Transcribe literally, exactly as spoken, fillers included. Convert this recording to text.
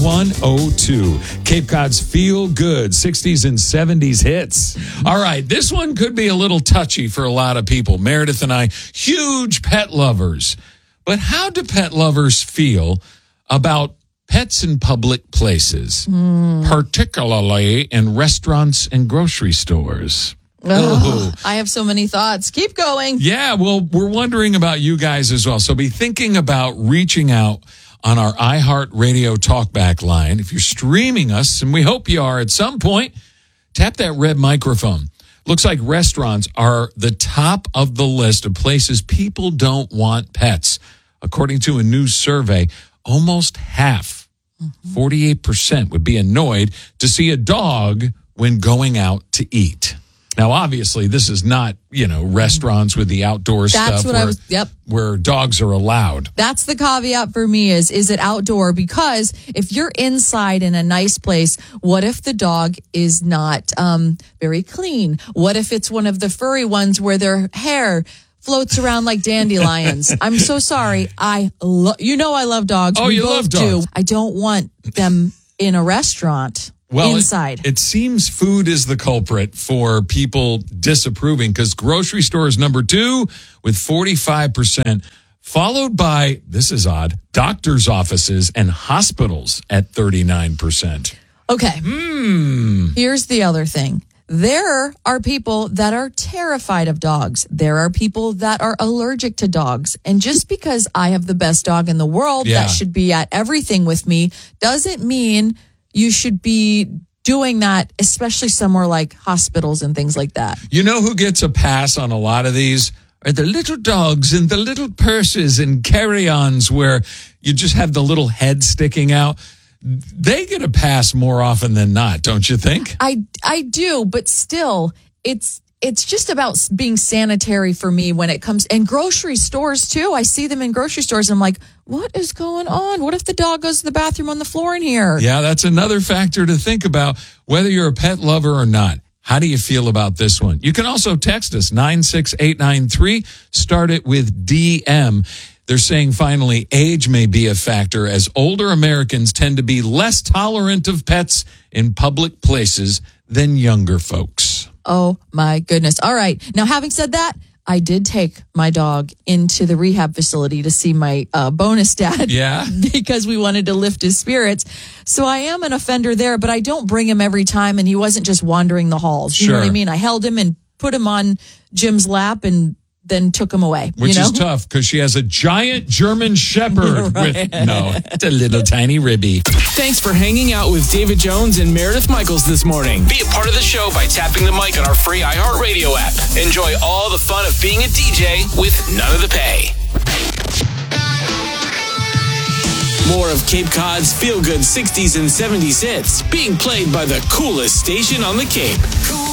one oh two. Cape Cod's Feel Good sixties and seventies hits. All right, this one could be a little touchy for a lot of people. Meredith and I, huge pet lovers. But how do pet lovers feel about pets in public places, mm. particularly in restaurants and grocery stores? Oh, I have so many thoughts. Keep going. Yeah, well, we're wondering about you guys as well. So be thinking about reaching out on our iHeartRadio Talkback line. If you're streaming us, and we hope you are at some point, tap that red microphone. Looks like restaurants are the top of the list of places people don't want pets. According to a new survey, almost half, forty-eight percent, would be annoyed to see a dog when going out to eat. Now, obviously, this is not, you know, restaurants with the outdoor That's stuff what where, I was, yep. where dogs are allowed. That's the caveat for me is, is it outdoor? Because if you're inside in a nice place, what if the dog is not um, very clean? What if it's one of the furry ones where their hair floats around like dandelions? I'm so sorry. I lo- You know I love dogs. Oh, we you both love dogs. do. I don't want them in a restaurant. Well, inside. It, it seems food is the culprit for people disapproving because grocery store is number two with forty-five percent, followed by, this is odd, doctor's offices and hospitals at thirty-nine percent. Okay. Mm. Here's the other thing. There are people that are terrified of dogs. There are people that are allergic to dogs. And just because I have the best dog in the world yeah. that should be at everything with me doesn't mean you should be doing that, especially somewhere like hospitals and things like that. You know who gets a pass on a lot of these? Are the little dogs in the little purses and carry-ons where you just have the little head sticking out. They get a pass more often than not, don't you think? I, I do, but still, it's it's just about being sanitary for me when it comes, and grocery stores too. I see them in grocery stores. And I'm like, what is going on? What if the dog goes to the bathroom on the floor in here? Yeah, that's another factor to think about, whether you're a pet lover or not. How do you feel about this one? You can also text us, nine six eight nine three. Start it with D M. They're saying, finally, age may be a factor as older Americans tend to be less tolerant of pets in public places than younger folks. Oh, my goodness. All right. Now, having said that, I did take my dog into the rehab facility to see my uh, bonus dad. Yeah. Because we wanted to lift his spirits. So I am an offender there, but I don't bring him every time, and he wasn't just wandering the halls. You sure. know what I mean? I held him and put him on Jim's lap and then took him away. Which you know? is tough because she has a giant German Shepherd right. with, no, it's a little tiny ribby. Thanks for hanging out with David Jones and Meredith Michaels this morning. Be a part of the show by tapping the mic on our free iHeartRadio app. Enjoy all the fun of being a D J with none of the pay. More of Cape Cod's feel-good sixties and seventies hits being played by the coolest station on the Cape. Cool.